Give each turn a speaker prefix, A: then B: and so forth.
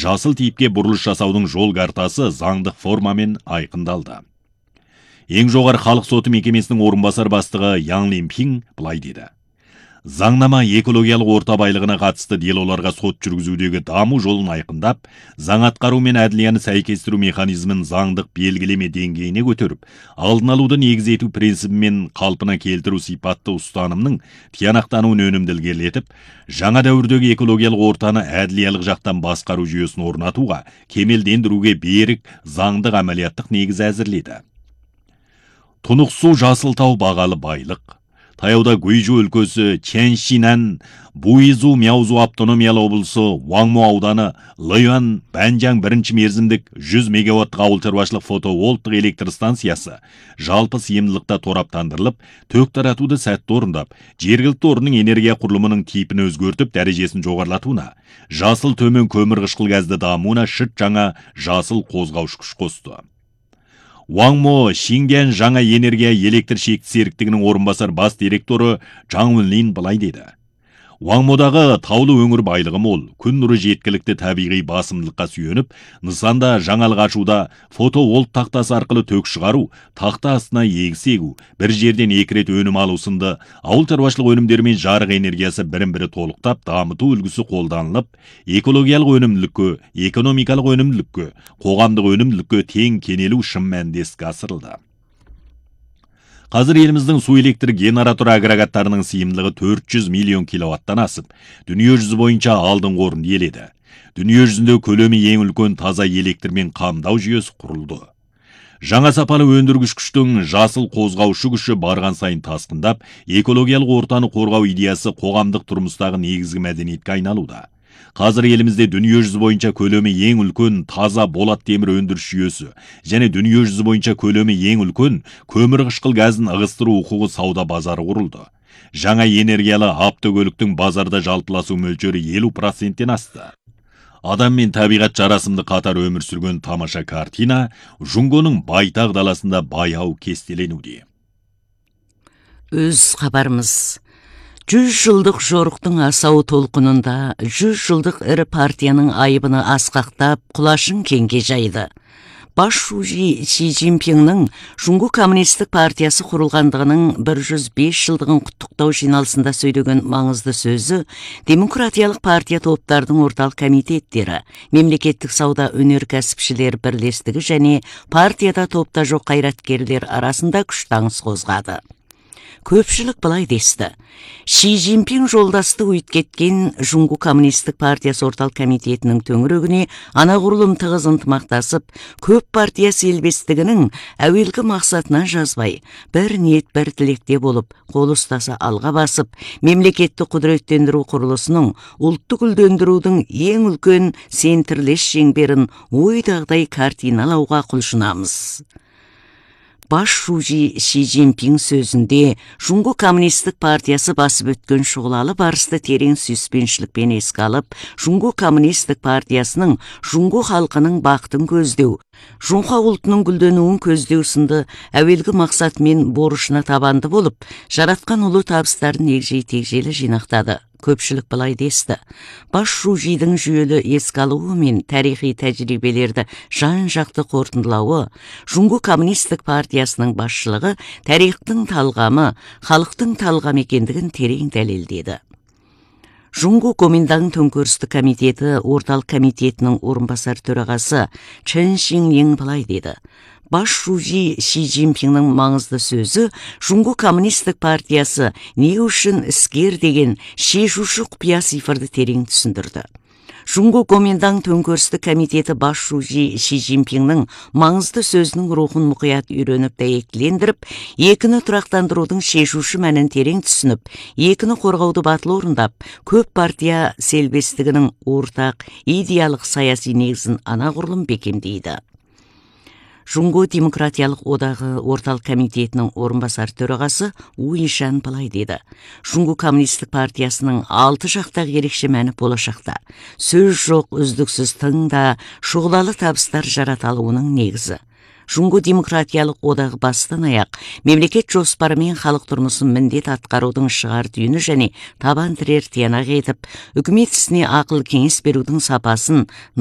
A: жасыл типке бұрылыш жасаудың жол картасы заңдық формамен айқындалды. Ең жоғары халық соты мекемесінің орынбасар бастығы Ян Линпин былай деді. Заңнама экологиялық орта байлығына қатысты делоларға сот жүргізудегі даму жолын айқындап, заң атқару мен әділияны сәйкестіру механизмін заңдық белгілеме деңгейіне көтеріп, алдын алуды негіз ету принцибімен қалпына келтіру сипатты ұстанымның тиянақтануын өнімділгерлетіп, жаңа дәуірдегі экологиялық ортаны әділиялық жақтан басқару жүйесін орнатуға, кемелдендіруге берік заңдық әмәлияттық негіз әзірледі. Тұнық су Жасылтау бағалы байлық. Таяуда Гуйжу өлкөсі Чэншинан, Буизу Мяузу автономиялы облысы Ваңмо ауданы Лыйуан Бәнжаң бірінші мерзімдік 100 мегаваттық ауыл шаруашылық фотовольттық электр станциясы жалпы сыйымдылықта тораптандырылып, ток таратуды сәтті орындап, жергілікті орынның энергия құрылымының типін өзгертіп, дәрежесін жоғарлатуына, жасыл төмен көмір қышқыл газды дамуына шыт жаңа жасыл қозғаушы күш қосты. Ваңмо Шингян жаңа энергия электр шекті серіктігінің орынбасар бас директоры Жаң Үнлин былай деді. Ваңмодағы таулы өңір байлығы мол, күн нұры жеткілікті табиғи басымдылыққа сүйеніп, нысанда жаңалық ашуда фотовольт тақтасы арқылы тök шығару, тақта астына егіс егу, бір жерден екі рет өнім алу сынды ауыл шаруашылық өнімдері мен жарық энергиясы бірін-бірі толықтап дамыту үлгісі қолданылып, экологиялық өнімділікке, экономикалық өнімділікке, қоғамдық өнімділікке тең кенелу шын мәнінде іске асырылды. Қазір еліміздің су электр генератор агрегаттарының сыйымдылығы 400 миллион киловаттан асып, дүние жүзі бойынша алдыңғы орынды иеленді. Дүние жүзінде көлемі ең үлкен таза электрмен қамдау жүйесі құрылды. Жаңа сапалы өндіргіш күштің жасыл қозғаушы күші барған сайын тасқындап, экологиялық ортаны қорғау идеясы қоғамдық тұрмыстағы негізгі мәдениетке айналуда. Қазір елімізде дүние жүзі бойынша көлемі ең үлкен таза болат темір өндіріс жүйесі және дүние жүзі бойынша көлемі ең үлкен көмір қышқыл газын ығыстыру құқығы сауда базары құрылды. Жаңа энергиялы автокөліктің базарда жалпыласу мөлшері 50%-тен асты. Адам мен табиғат жарасымды қатар өмір сүрген тамаша картина Жунгоның байтақ даласында баяу кестеленуде.
B: Өз хабарымыз. 100 жылдық жорықтың асау толқынында 100 жылдық ірі партияның айыбыны асқақтап, құлашын кеңге жайды. Баш Ши Цзиньпиннің Жунгу коммунистік партиясы құрылғандығының 105 жылдығын құттықтау жиналысында сөйлеген маңызды сөзі демократиялық партия топтардың орталық комитеттері, мемлекеттік сауда өнеркәсіпшілер бірлестігі және партияда топта жоқ қайраткерлер арасында күштаңыс қозғады. Көпшілік былай десті. Ши Цзиньпин жолдасты өйткеткен Жунгу коммунистік партиясы орталық комитетінің төңірегіне анағұрлым тығыз ынтымақтасып, көп партия селбестігінің әуелгі мақсатына жазбай, бір ниет бір тілекте болып, қол ұстаса алға басып, мемлекетті құдіреттендіру құрылысының, ұлтты гүлдендірудің ең үлкен сентірлес шеңберін ойдағдай картиналауға құлшынамыз. Баш Ши Цзиньпин сөзінде Жунгу коммунистік партиясы басып өткен шұғылалы барысты терең сүйіспеншілікпен еске алып, Жунгу коммунистік партиясының Жунгу халқының бақытын көздеу, Жунха ұлтының гүлденуін көздеу сынды әуелгі мақсат мен борышына табанды болып, жаратқан ұлы табыстарын егжей-тегжейлі жинақтады. Көпшілік былай десті. Баш Шидің жүйелі еске алуы мен тарихи тәжірибелерді жан-жақты қорытындылауы, Жунгу коммунистік партиясының басшылығы тарихтың талғамы, халықтың талғамы екендігін терең дәлелдеді. Жунгу Коминдаң төңкерістік комитеті орталық комитетінің орынбасар төрағасы Чэн Шинлин былай деді. Баш Ши Цзиньпиннің маңызды сөзі Жунгу коммунистік партиясы не үшін іскер деген шешуші құпия цифрды терең түсіндірді. Жунгу Коминдаң төңкерістік комитеті Баш Ши Цзиньпиннің маңызды сөзінің рухын мұқият үйреніп дәйектілендіріп, екіні тұрақтандырудың шешуші мәнін терең түсініп, екіні қорғауды батыл орындап, көп партия селбестігінің ортақ идеялық саяси негізін анағұрлым бекемдейді. Жунгу демократиялық одағы орталық комитетінің орынбасар төрағасы Уишан былай деді. Жунгу коммунистік партиясының 6 жақтағы ерекше мәні болашақта. Сөз жоқ, үздіксіз тыңда, шұғылалы табыстар жараталуының негізі. Жунгу демократиялық одағы бастан аяқ мемлекет жоспары мен халық тұрмысын міндет атқарудың шығар түйіні және табан тірер тиянақ етіп, үкімет ісіне ақыл кеңес берудің сапасын